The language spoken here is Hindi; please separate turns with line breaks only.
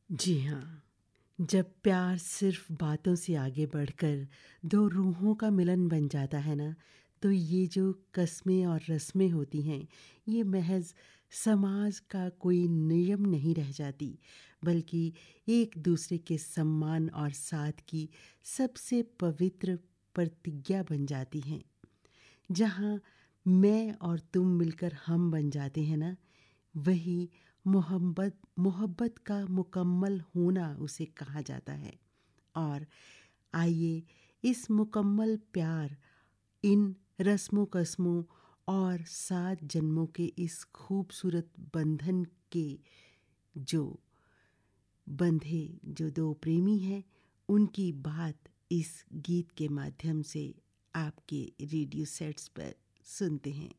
जी हाँ, जब प्यार सिर्फ बातों से आगे बढ़कर दो रूहों का मिलन बन जाता है ना, तो ये जो कस्में और रस्में होती हैं, ये महज़ समाज का कोई नियम नहीं रह जाती, बल्कि एक दूसरे के सम्मान और साथ की सबसे पवित्र प्रतिज्ञा बन जाती हैं। जहाँ मैं और तुम मिलकर हम बन जाते हैं ना, वही मोहब्बत मोहब्बत का मुकम्मल होना उसे कहा जाता है। और आइए इस मुकम्मल प्यार, इन रस्मों कस्मों और 7 जन्मों के इस खूबसूरत बंधन के जो बंधे जो 2 प्रेमी हैं, उनकी बात इस गीत के माध्यम से आपके रेडियो सेट्स पर सुनते हैं।